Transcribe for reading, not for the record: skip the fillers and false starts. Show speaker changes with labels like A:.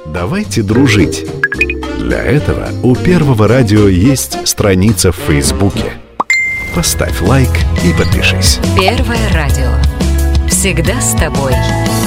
A: Давайте дружить. Для этого у Первого радио есть страница в Фейсбуке. Поставь лайк и подпишись.
B: Первое радио. Всегда с тобой.